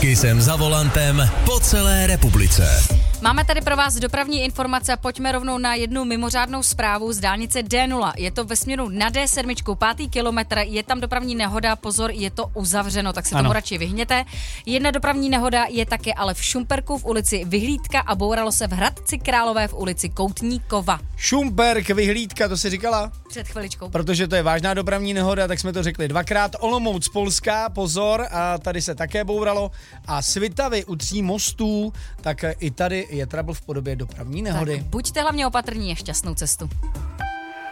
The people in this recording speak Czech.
Kisem za volantem po celé republice. Máme tady pro vás dopravní informace a pojďme rovnou na jednu mimořádnou zprávu z dálnice D0. Je to ve směru na D7, 5. kilometr, je tam dopravní nehoda, pozor, je to uzavřeno, tak se tomu radši vyhněte. Jedna dopravní nehoda je také ale v Šumperku v ulici Vyhlídka a bouralo se v Hradci Králové v ulici Koutníkova. Šumperk, Vyhlídka, to si říkala? Před chviličkou. Protože to je vážná dopravní nehoda, tak jsme to řekli dvakrát. Olomouc, Polská, pozor, a tady se také bouralo. A Svitavy u 3 mostů, tak i tady je trouble v podobě dopravní nehody. Tak buďte hlavně opatrní a šťastnou cestu.